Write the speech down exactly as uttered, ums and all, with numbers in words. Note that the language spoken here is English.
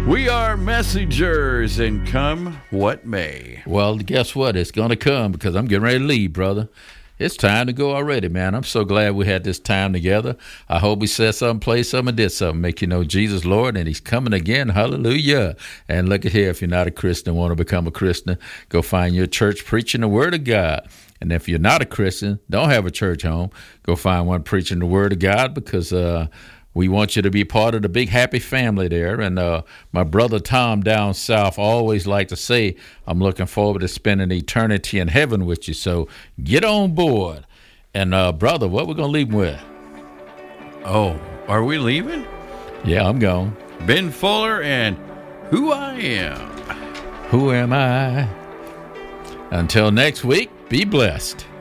We are messengers, and come what may. Well, guess what? It's going to come because I'm getting ready to leave, brother. It's time to go already, man. I'm so glad we had this time together. I hope we said something, played something, did something, make you know Jesus Lord, and he's coming again. Hallelujah. And look at here, if you're not a Christian, want to become a Christian, go find your church preaching the word of God. And if you're not a Christian, don't have a church home, go find one preaching the word of God, because uh, we want you to be part of the big happy family there. And uh, my brother Tom down south always like to say, I'm looking forward to spending eternity in heaven with you. So get on board. And uh, brother, what we're going to leave with? Oh, are we leaving? Yeah, I'm gone. Ben Fuller and Who I Am. Who am I? Until next week, be blessed.